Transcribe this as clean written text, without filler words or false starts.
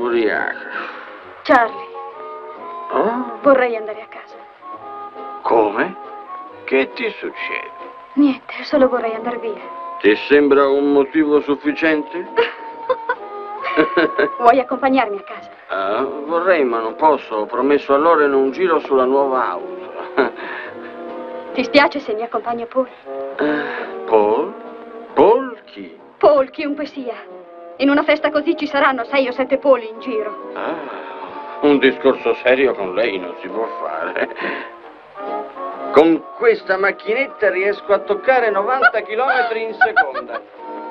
ubriaca. Charlie, Oh? vorrei andare a casa. Come? Che ti succede? Niente, solo vorrei andare via. Ti sembra un motivo sufficiente? Vuoi accompagnarmi a casa? Vorrei, ma non posso. Ho promesso a Loren un giro sulla nuova auto. Ti spiace se mi accompagna Paul? Paul? Paul chi? Paul, chiunque sia. In una festa così ci saranno 6 o 7 Paul in giro. Un discorso serio con lei non si può fare. Con questa macchinetta riesco a toccare 90 km in seconda.